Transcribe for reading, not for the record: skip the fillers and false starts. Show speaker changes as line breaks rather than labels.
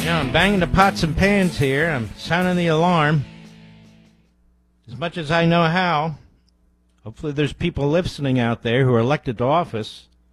Now I'm banging the pots and pans here. I'm sounding the alarm as much as I know how. Hopefully there's people listening out there who are elected to office